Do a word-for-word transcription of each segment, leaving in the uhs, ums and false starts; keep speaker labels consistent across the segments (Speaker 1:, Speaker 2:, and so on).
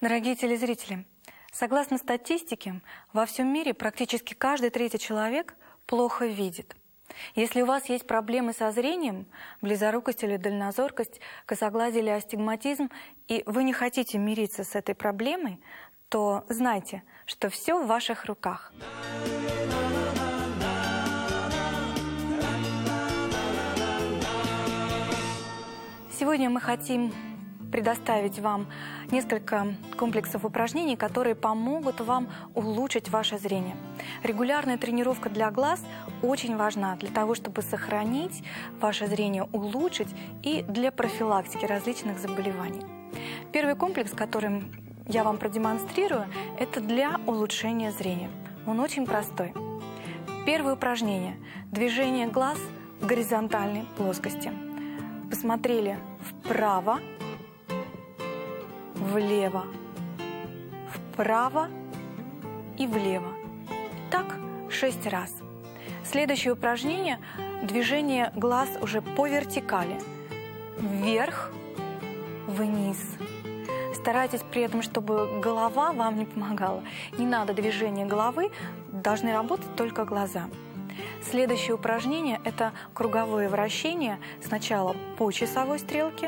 Speaker 1: Дорогие телезрители, согласно статистике, во всем мире практически каждый третий человек плохо видит. Если у вас есть проблемы со зрением, близорукость или дальнозоркость, косоглазие или астигматизм, и вы не хотите мириться с этой проблемой, то знайте, что все в ваших руках. Сегодня мы хотим предоставить вам несколько комплексов упражнений, которые помогут вам улучшить ваше зрение. Регулярная тренировка для глаз очень важна для того, чтобы сохранить ваше зрение, улучшить и для профилактики различных заболеваний. Первый комплекс, который я вам продемонстрирую, это для улучшения зрения. Он очень простой. Первое упражнение – движение глаз в горизонтальной плоскости. Посмотрели вправо, влево, вправо и влево. Так шесть раз. Следующее упражнение – движение глаз уже по вертикали. Вверх, вниз. Старайтесь при этом, чтобы голова вам не помогала. Не надо движения головы, должны работать только глаза. Следующее упражнение – это круговое вращение. Сначала по часовой стрелке,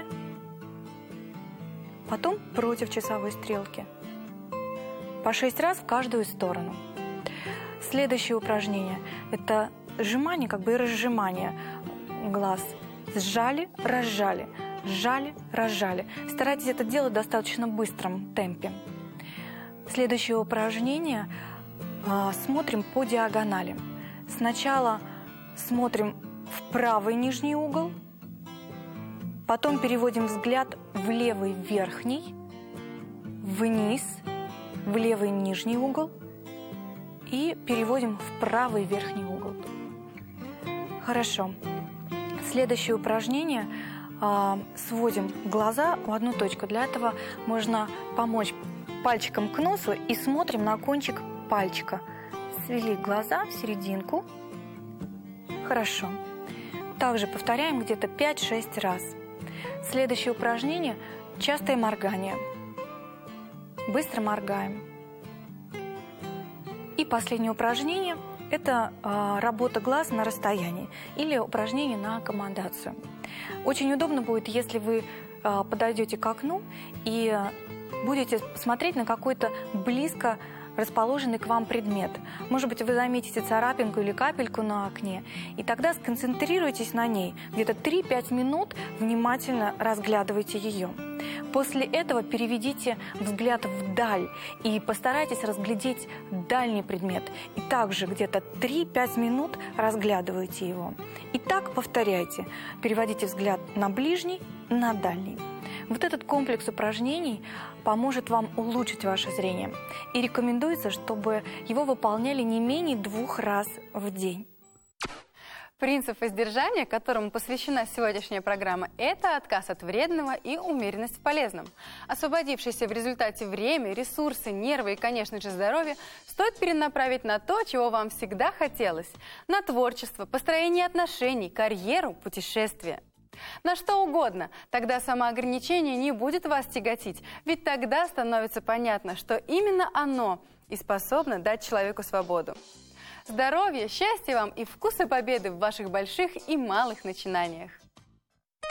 Speaker 1: потом против часовой стрелки. По шесть раз в каждую сторону. Следующее упражнение – это сжимание, как бы и разжимание глаз. Сжали, разжали, сжали, разжали. Старайтесь это делать в достаточно быстром темпе. Следующее упражнение – смотрим по диагонали. Сначала смотрим в правый нижний угол, потом переводим взгляд в левый верхний, вниз, в левый нижний угол и переводим в правый верхний угол. Хорошо. Следующее упражнение. Сводим глаза в одну точку. Для этого можно помочь пальчиком к носу и смотрим на кончик пальчика. Свели глаза в серединку. Хорошо. Также повторяем где-то пять-шесть раз. Следующее упражнение – частое моргание. Быстро моргаем. И последнее упражнение – это э, работа глаз на расстоянии или упражнение на аккомодацию. Очень удобно будет, если вы э, подойдете к окну и будете смотреть на какой-то близко расположенный к вам предмет. Может быть, вы заметите царапинку или капельку на окне, и тогда сконцентрируйтесь на ней. Где-то три-пять минут внимательно разглядывайте ее. После этого переведите взгляд вдаль и постарайтесь разглядеть дальний предмет. И также где-то три-пять минут разглядывайте его. И так повторяйте. Переводите взгляд на ближний, на дальний. Вот этот комплекс упражнений поможет вам улучшить ваше зрение. И рекомендуется, чтобы его выполняли не менее двух раз в день.
Speaker 2: Принцип воздержания, которому посвящена сегодняшняя программа, это отказ от вредного и умеренность в полезном. Освободившееся в результате время, ресурсы, нервы и, конечно же, здоровье стоит перенаправить на то, чего вам всегда хотелось. На творчество, построение отношений, карьеру, путешествия. На что угодно, тогда самоограничение не будет вас тяготить, ведь тогда становится понятно, что именно оно и способно дать человеку свободу. Здоровья, счастья вам и вкуса победы в ваших больших и малых начинаниях!